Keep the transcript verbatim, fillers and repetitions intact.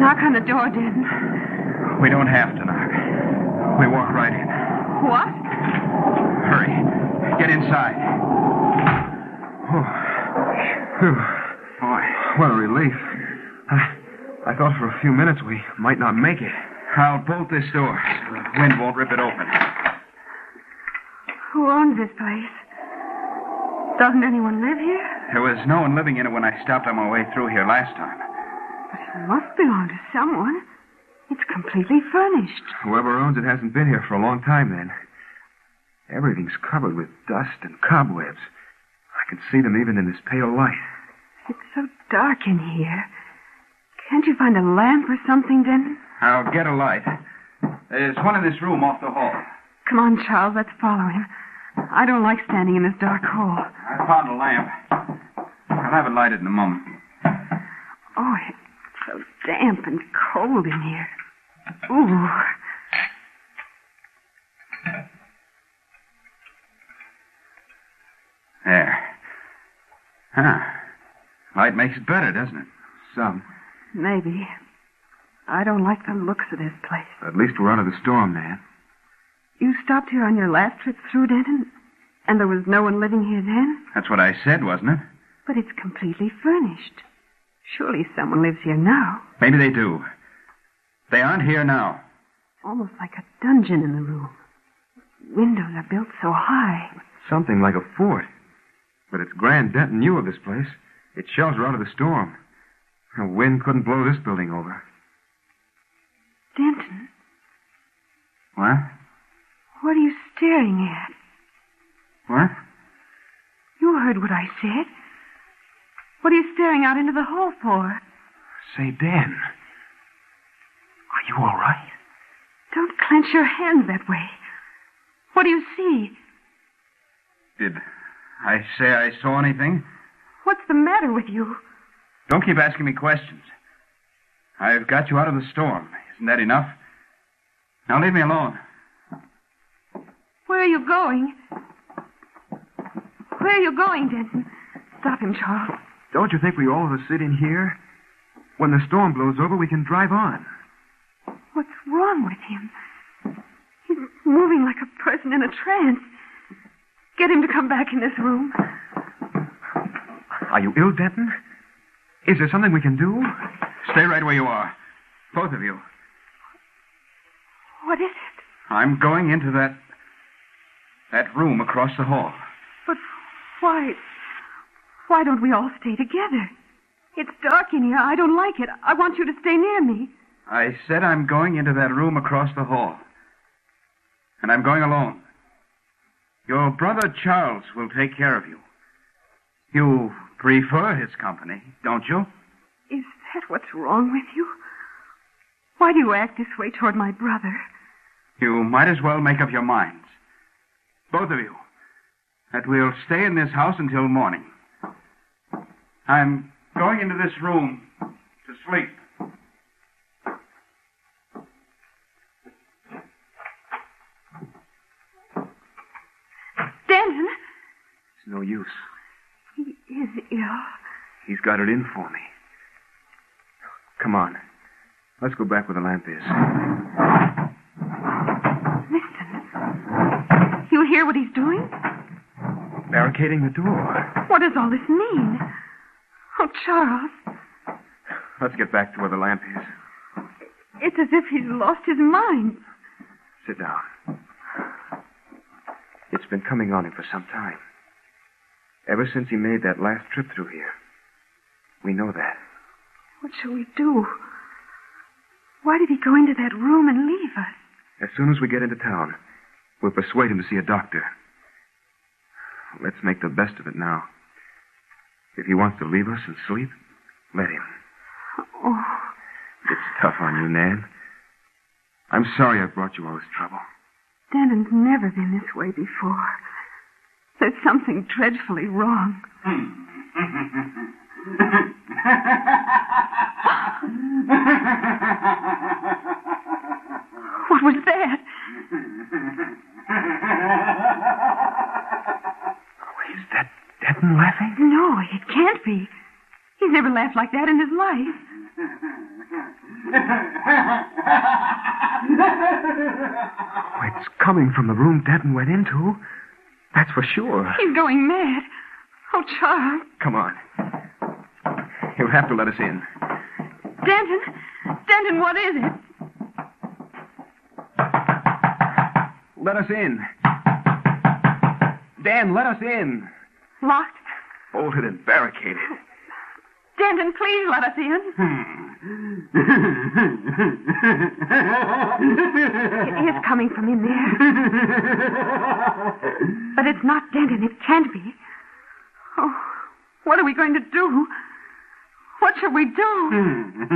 Knock on the door, Denton. We don't have to knock. We walk right in. What? Hurry. Get inside. Oh. Phew. Boy. What a relief. I, I thought for a few minutes we might not make it. I'll bolt this door so the wind won't rip it open. Who owns this place? Doesn't anyone live here? There was no one living in it when I stopped on my way through here last time. But it must belong to someone. It's completely furnished. Whoever owns it hasn't been here for a long time, then. Everything's covered with dust and cobwebs. I can see them even in this pale light. It's so dark in here. Can't you find a lamp or something, Denton? I'll get a light. There's one in this room off the hall. Come on, Charles, let's follow him. I don't like standing in this dark hole. I found a lamp. I'll have it lighted in a moment. Oh, it's so damp and cold in here. Ooh. There. Huh. Light makes it better, doesn't it? Some. Maybe. I don't like the looks of this place. At least we're out of the storm, Nan. You stopped here on your last trip through, Denton? And there was no one living here then? That's what I said, wasn't it? But it's completely furnished. Surely someone lives here now. Maybe they do. They aren't here now. Almost like a dungeon in the room. Windows are built so high. Something like a fort. But it's Grand Denton knew of this place. Its shells were out of the storm. The wind couldn't blow this building over. Denton, What? what are you staring at? What? You heard what I said. What are you staring out into the hall for? Say, Dan, are you all right? Don't clench your hands that way. What do you see? Did I say I saw anything? What's the matter with you? Don't keep asking me questions. I've got you out of the storm. Isn't that enough? Now leave me alone. Where are you going? Where are you going, Denton? Stop him, Charles. Don't you think we all of us sit in here? When the storm blows over, we can drive on. What's wrong with him? He's moving like a person in a trance. Get him to come back in this room. Are you ill, Denton? Is there something we can do? Stay right where you are. Both of you. What is it? I'm going into that... that room across the hall. But why... Why don't we all stay together? It's dark in here. I don't like it. I want you to stay near me. I said I'm going into that room across the hall. And I'm going alone. Your brother Charles will take care of you. You prefer his company, don't you? Is that what's wrong with you? Why do you act this way toward my brother? You might as well make up your minds. Both of you. That we'll stay in this house until morning. I'm going into this room to sleep. Denton? It's no use. He is ill. He's got it in for me. Come on. Let's go back where the lamp is. Listen. You hear what he's doing? Barricading the door. What does all this mean? Oh, Charles. Let's get back to where the lamp is. It's as if he's lost his mind. Sit down. It's been coming on him for some time. Ever since he made that last trip through here. We know that. What shall we do? Why did he go into that room and leave us? As soon as we get into town, we'll persuade him to see a doctor. Let's make the best of it now. If he wants to leave us and sleep, let him. Oh. It's tough on you, Nan. I'm sorry I brought you all this trouble. Denton's never been this way before. There's something dreadfully wrong. What was that? Is that Denton laughing? No, it can't be. He's never laughed like that in his life. Oh, it's coming from the room Denton went into. That's for sure. He's going mad. Oh, Charles. Come on. He'll have to let us in. Denton. Denton, what is it? Let us in. Dan, let us in. Locked? Bolted and barricaded. Denton, please let us in. It is coming from in there. But it's not Denton. It can't be. Oh, what are we going to do? What shall we do?